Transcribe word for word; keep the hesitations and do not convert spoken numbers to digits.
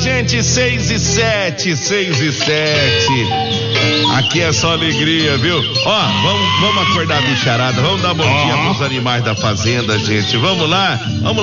gente, seis e sete, seis e sete. Aqui é só alegria, viu? Ó, vamos, vamos acordar a bicharada, vamos dar bom dia pros animais da fazenda, gente. Vamos lá, vamos lá.